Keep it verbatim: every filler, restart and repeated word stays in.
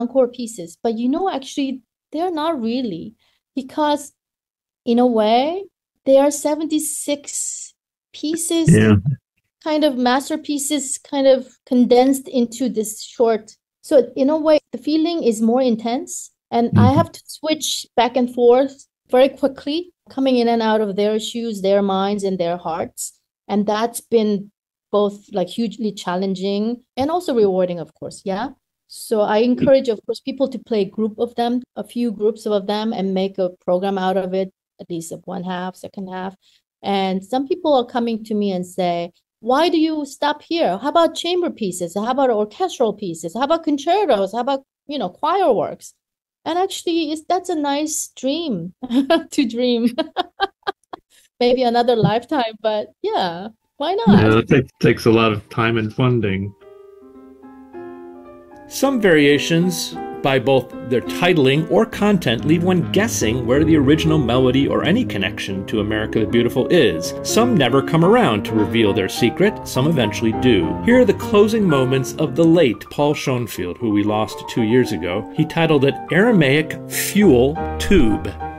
encore pieces. But you know, actually, they're not really, because in a way, they are seventy-six pieces, Yeah. kind of masterpieces, kind of condensed into this short. So in a way, the feeling is more intense, and I Mhm. have to switch back and forth very quickly, coming in and out of their shoes, their minds, and their hearts. And that's been both like hugely challenging and also rewarding, of course. Yeah. So I encourage, of course, people to play a group of them, a few groups of them, and make a program out of it, at least of one half, second half. And some people are coming to me and say, why do you stop here? How about chamber pieces? How about orchestral pieces? How about concertos? How about, you know, choir works? And actually, it's, that's a nice dream to dream. Maybe another lifetime, but yeah, why not? Yeah, it takes takes a lot of time and funding. Some variations, by both their titling or content, leave one guessing where the original melody or any connection to America the Beautiful is. Some never come around to reveal their secret, some eventually do. Here are the closing moments of the late Paul Schoenfield, who we lost two years ago. He titled it Aramaic Fuel Tube.